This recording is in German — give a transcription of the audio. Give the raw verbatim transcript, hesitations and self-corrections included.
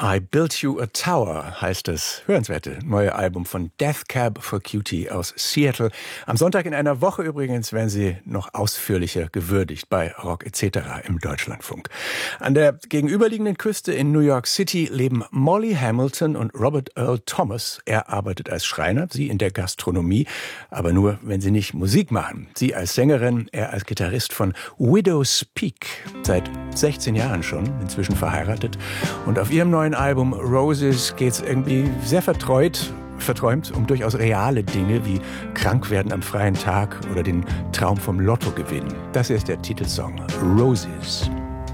I Built You a Tower heißt das hörenswerte neue Album von Death Cab for Cutie aus Seattle. Am Sonntag in einer Woche übrigens werden sie noch ausführlicher gewürdigt bei Rock et cetera im Deutschlandfunk. An der gegenüberliegenden Küste in New York City leben Molly Hamilton und Robert Earl Thomas. Er arbeitet als Schreiner, sie in der Gastronomie, aber nur, wenn sie nicht Musik machen. Sie als Sängerin, er als Gitarrist von Widow's Peak. Seit sechzehn Jahren schon, inzwischen verheiratet. Und auf ihrem neuen Album Roses geht's irgendwie sehr vertreut, verträumt um durchaus reale Dinge wie krank werden am freien Tag oder den Traum vom Lotto gewinnen. Das hier ist der Titelsong Roses.